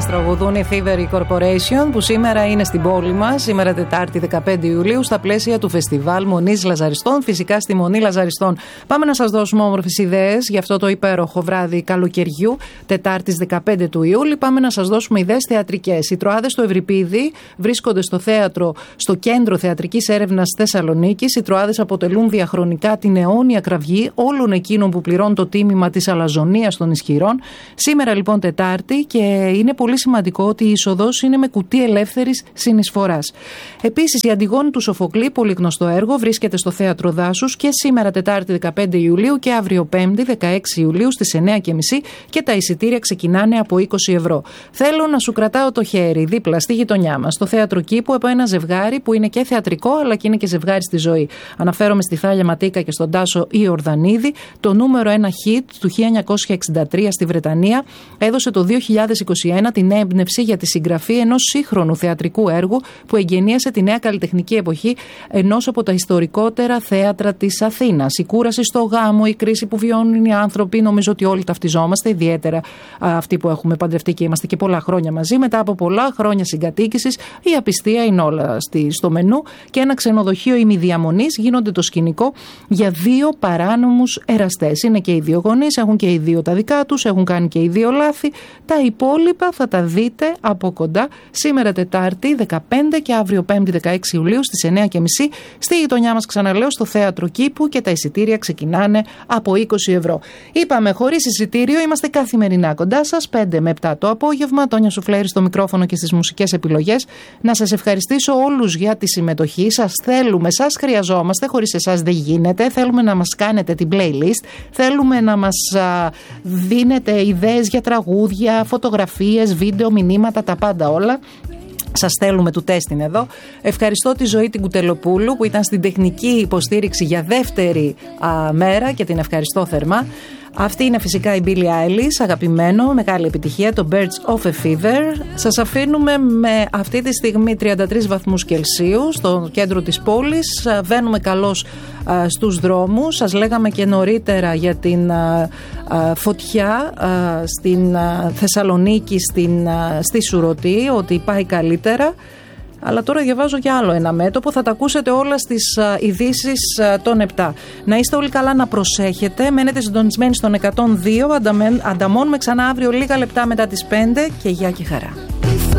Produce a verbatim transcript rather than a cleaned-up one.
μας τραγουδούν οι Thievery Corporation, που σήμερα είναι στην πόλη μας, σήμερα Τετάρτη δεκαπέντε Ιουλίου, στα πλαίσια του φεστιβάλ Μονής Λαζαριστών, φυσικά στη Μονή Λαζαριστών. Πάμε να σας δώσουμε όμορφες ιδέες για αυτό το υπέροχο βράδυ καλοκαιριού, Τετάρτης δεκαπέντε του Ιούλη. Πάμε να σας δώσουμε ιδέες θεατρικές. Οι Τροάδες του Ευρυπίδη βρίσκονται στο θέατρο, στο Κέντρο Θεατρικής Έρευνας Θεσσαλονίκης. Οι Τροάδες αποτελούν διαχρονικά την αιώνια κραυγή όλων εκείνων που πληρώνουν το τίμημα της αλαζονίας των ισχυρών. Σήμερα λοιπόν Τετάρτη, και είναι πολύ σημαντικό ότι η είσοδος είναι με κουτί ελεύθερης συνεισφοράς. Επίσης, η Αντιγόνη του Σοφοκλή, πολύ γνωστό έργο, βρίσκεται στο Θέατρο Δάσους και σήμερα Τετάρτη δεκαπέντε Ιουλίου και αύριο Πέμπτη δεκαέξι Ιουλίου στις εννιά και μισή, και τα εισιτήρια ξεκινάνε από είκοσι ευρώ. Θέλω να σου κρατάω το χέρι δίπλα στη γειτονιά μας, στο Θέατρο Κήπου, από ένα ζευγάρι που είναι και θεατρικό αλλά και είναι και ζευγάρι στη ζωή. Αναφέρομαι στη Θάλια Ματίκα και στον Τάσο Ιορδανίδη. Το νούμερο ένα hit του χίλια εννιακόσια εξήντα τρία στη Βρετανία έδωσε το δύο χιλιάδες είκοσι ένα την έμπνευση για τη συγγραφή ενός σύγχρονου θεατρικού έργου που εγγενίασε τη νέα καλλιτεχνική εποχή ενός από τα ιστορικότερα θέατρα της Αθήνας. Η κούραση στο γάμο, η κρίση που βιώνουν οι άνθρωποι, νομίζω ότι όλοι ταυτιζόμαστε, ιδιαίτερα αυτοί που έχουμε παντρευτεί και είμαστε και πολλά χρόνια μαζί. Μετά από πολλά χρόνια συγκατοίκησης, η απιστία είναι όλα στο μενού και ένα ξενοδοχείο ημιδιαμονής γίνονται το σκηνικό για δύο παράνομους εραστές. Είναι και οι δύο γονείς, έχουν και οι δύο τα δικά τους, έχουν κάνει και οι δύο λάθη. Τα υπόλοιπα θα τα δείτε από κοντά σήμερα Τετάρτη δεκαπέντε και αύριο Πέμπτη δεκαέξι Ιουλίου στις εννιά και μισή στη γειτονιά μας, ξαναλέω, στο Θέατρο Κήπου, και τα εισιτήρια ξεκινάνε από είκοσι ευρώ. Είπαμε, χωρίς εισιτήριο είμαστε καθημερινά κοντά σας, πέντε με επτά το απόγευμα. Τόνια Σουφλέρη στο μικρόφωνο και στις μουσικές επιλογές. Να σας ευχαριστήσω όλους για τη συμμετοχή. Σας θέλουμε, σας χρειαζόμαστε, χωρίς εσάς δεν γίνεται. Θέλουμε να μας κάνετε την playlist, θέλουμε να μας α, δίνετε ιδέες για τραγούδια, φωτογραφίες, βίντεο, μηνύματα, τα πάντα όλα. Σας στέλνουμε του τέστην εδώ. Ευχαριστώ τη Ζωή την Κουτελοπούλου που ήταν στην τεχνική υποστήριξη για δεύτερη α, μέρα και την ευχαριστώ θερμά. Αυτή είναι φυσικά η Billie Eilish, αγαπημένο, μεγάλη επιτυχία, το Birds of a Feather. Σας αφήνουμε με αυτή τη στιγμή τριάντα τρεις βαθμούς Κελσίου στο κέντρο της πόλης. Βαίνουμε καλώς α, στους δρόμους. Σας λέγαμε και νωρίτερα για την α, α, φωτιά α, στην α, Θεσσαλονίκη, στην, α, στη Σουρωτή, ότι πάει καλύτερα. Αλλά τώρα διαβάζω για άλλο ένα μέτωπο. Θα τα ακούσετε όλα στις ειδήσεις των επτά. Να είστε όλοι καλά, να προσέχετε. Μένετε συντονισμένοι στον εκατόν δύο. Ανταμώνουμε ξανά αύριο λίγα λεπτά μετά τις πέντε. Και γεια και χαρά.